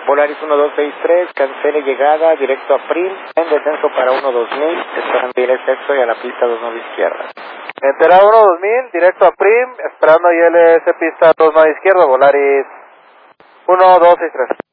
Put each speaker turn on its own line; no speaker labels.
Polaris 1263, cancele llegada, directo a Prim, en descenso para 12000, esperando el sexto y a la pista 29 izquierda.
Enterado 12000, directo a Prim, esperando ILS pista 29 izquierda, Volaris 1263.